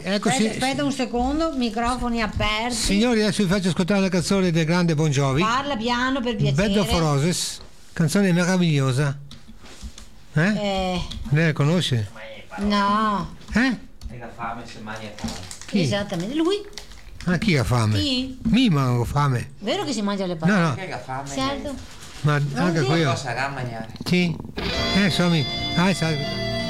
eccoci. Aspetta un secondo, microfoni aperti. Signori, adesso vi faccio ascoltare la canzone del grande Bon Jovi. Parla piano per piacere. Bed of Roses, canzone meravigliosa. Lei la conosce? No. Eh? E la fame se mangia fame. Chi? Esattamente, lui. Ah, chi ha fame? Chi? Mima ho fame. Vero che si mangia le No, patate? no, Che ha fame? Certo. ma anche qui. Cosa sarà a mangiare? Sì. Insomma, sai.